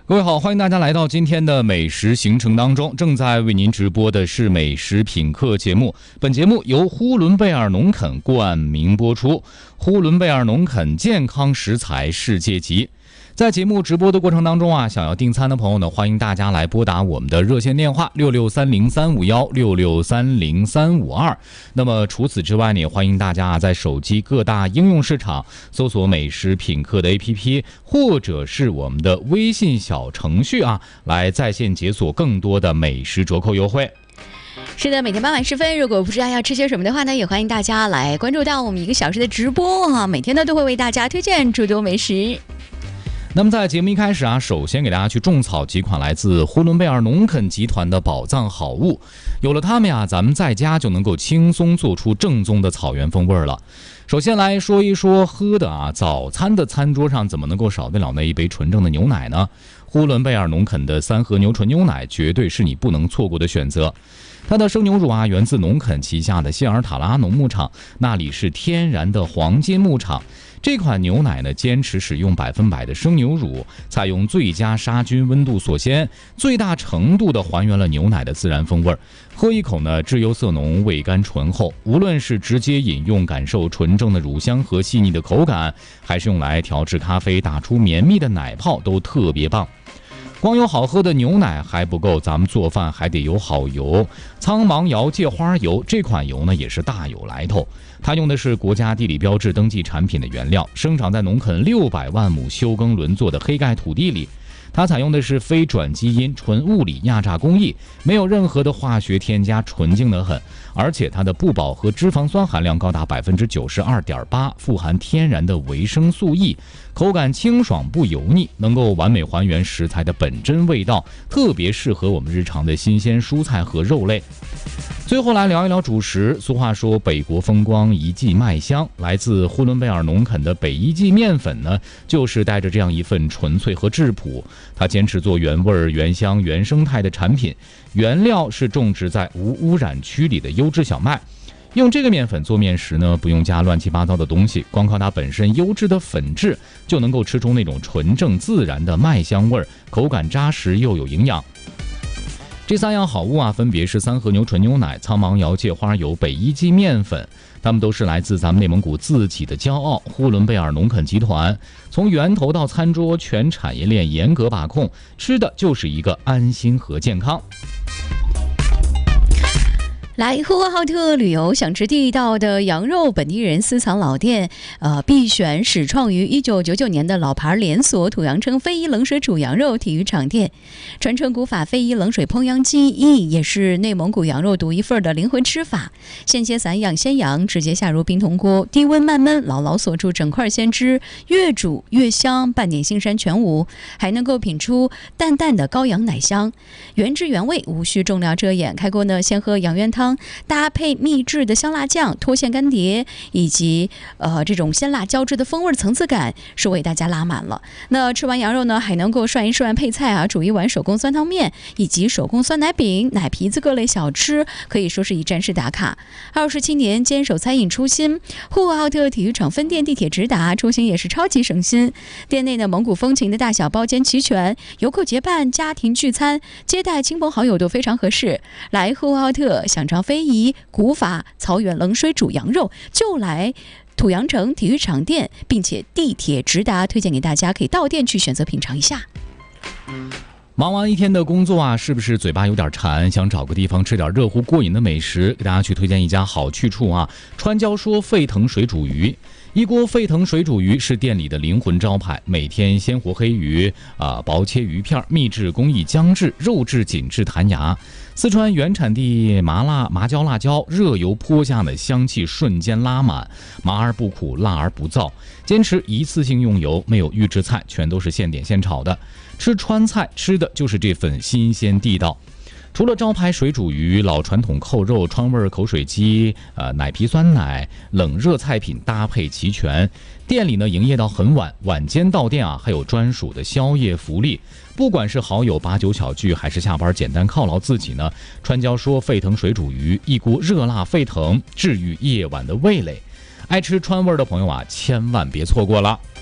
各位好，欢迎大家来到今天的美食行程当中。正在为您直播的是美食品客节目，本节目由呼伦贝尔农垦冠名播出。呼伦贝尔农垦健康食材世界级。在节目直播的过程当中啊，想要订餐的朋友呢，欢迎大家来拨打我们的热线电话66303516630352。那么除此之外呢，也欢迎大家在手机各大应用市场搜索美食品客的 APP， 或者是我们的微信小程序啊，来在线解锁更多的美食折扣优惠。 是的，每天傍晚10分，如果不知道要吃些什么的话呢，也欢迎大家来关注到我们1个小时的直播啊，每天呢都会为大家推荐诸多美食。 那么在节目一开始啊，首先给大家去种草几款来自呼伦贝尔农垦集团的宝藏好物，有了它们呀，咱们在家就能够轻松做出正宗的草原风味了。首先来说一说喝的啊，早餐的餐桌上怎么能够少得了那一杯纯正的牛奶呢？呼伦贝尔农垦的3合牛纯牛奶绝对是你不能错过的选择。它的生牛乳啊，源自农垦旗下的希尔塔拉农牧场，那里是天然的黄金牧场。这款牛奶呢，坚持使用100%的生牛乳，采用最佳杀菌温度锁鲜，最大程度的还原了牛奶的自然风味。喝一口呢，质优色浓，味甘醇厚。无论是直接饮用感受纯正的乳香和细腻的口感，还是用来调制咖啡打出绵密的奶泡，都特别棒。光有好喝的牛奶还不够，咱们做饭还得有好油。苍芒窑芥花油这款油呢，也是大有来头。它用的是国家地理标志登记产品的原料，生长在农垦600万亩休耕轮作的黑盖土地里。它采用的是非转基因纯物理压榨工艺，没有任何的化学添加，纯净得很。而且它的不饱和脂肪酸含量高达92.8%，富含天然的维生素 E， 口感清爽不油腻，能够完美还原食材的本真味道，特别适合我们日常的新鲜蔬菜和肉类。最后来聊一聊主食。俗话说北国风光，一季麦香。来自呼伦贝尔农垦的北一季面粉呢，就是带着这样一份纯粹和质朴。它坚持做原味、原香、原生态的产品，原料是种植在无污染区里的优质小麦。用这个面粉做面食呢，不用加乱七八糟的东西，光靠它本身优质的粉质，就能够吃出那种纯正自然的麦香味，口感扎实又有营养。这3样好物啊，分别是3合牛纯牛奶、苍芒窑芥花油、北一季面粉，它们都是来自咱们内蒙古自己的骄傲——呼伦贝尔农垦集团。从源头到餐桌，全产业链严格把控，吃的就是一个安心和健康。 来呼和浩特旅游，想吃地道的羊肉，本地人私藏老店，必选始创于1999年的老牌连锁土阳城非遗冷水煮羊肉体育场店。传承古法非遗冷水烹羊技艺，也是内蒙古羊肉独一份的灵魂吃法。现切散养鲜羊，直接下入冰铜锅，低温慢焖，牢牢锁住整块鲜汁，越煮越香，半点腥膻全无，还能够品出淡淡的羔羊奶香，原汁原味，无需重料遮掩。开锅呢，先喝羊冤汤，搭配秘制的香辣酱、脱线干碟以及这种鲜辣交织的风味层次感，是为大家拉满了。那吃完羊肉呢，还能够涮一涮配菜啊，煮一碗手工酸汤面以及手工酸奶饼、奶皮子各类小吃，可以说是一站式打卡。27年坚守餐饮初心，呼和浩特体育场分店地铁直达，出行也是超级省心。店内的蒙古风情的大小包间齐全，游客结伴、家庭聚餐、接待亲朋好友都非常合适。来呼和浩特想尝非遗古法草原冷水煮羊肉，就来土阳城体育场店，并且地铁直达，推荐给大家可以到店去选择品尝一下。 忙完一天的工作啊，是不是嘴巴有点馋，想找个地方吃点热乎过瘾的美食？给大家去推荐一家好去处啊，川椒说沸腾水煮鱼。一锅沸腾水煮鱼是店里的灵魂招牌，每天鲜活黑鱼薄切鱼片，秘制工艺姜制，肉质紧致弹牙。四川原产地麻椒辣椒，热油泼下的香气瞬间拉满，麻而不苦，辣而不燥。坚持一次性用油，没有预制菜，全都是现点现炒的。吃川菜吃的就是这份新鲜地道。除了招牌水煮鱼、老传统扣肉、川味口水鸡、奶皮酸奶、冷热菜品搭配齐全。店里呢营业到很晚，晚间到店啊还有专属的宵夜福利。不管是好友把酒巧聚，还是下班简单犒劳自己呢，川椒说沸腾水煮鱼，一锅热辣沸腾，治愈夜晚的味蕾。爱吃川味的朋友啊，千万别错过了。